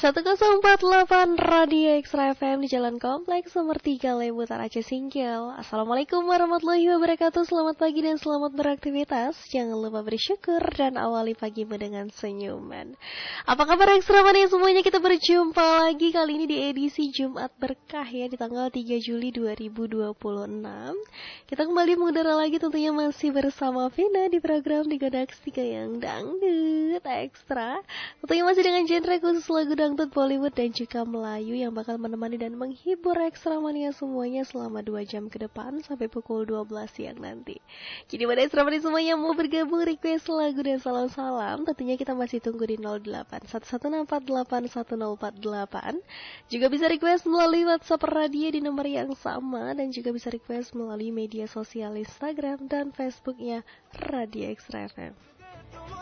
1048 Radio Extra FM di Jalan Kompleks nomor 3 Lebutan Aceh Singkil. Assalamualaikum warahmatullahi wabarakatuh. Selamat pagi dan selamat beraktivitas. Jangan lupa bersyukur dan awali pagimu dengan senyuman. Apa kabar Extra Mania semuanya? Kita berjumpa lagi kali ini di edisi Jumat Berkah ya, di tanggal 3 Juli 2026. Kita kembali mengudara lagi tentunya masih bersama Vina di program Digodakstika yang dangdut Extra. Tentunya masih dengan genre khusus lagu dangdut, Bollywood dan juga Melayu yang bakal menemani dan menghibur Extra Mania semuanya selama 2 jam ke depan sampai pukul 12 siang nanti. Jadi pada Extra Mania semuanya mau bergabung request lagu dan salam-salam, tentunya kita masih tunggu di 0811681048. Juga bisa request melalui WhatsApp radio di nomor yang sama dan juga bisa request melalui media sosial Instagram dan Facebooknya Radio Extra FM.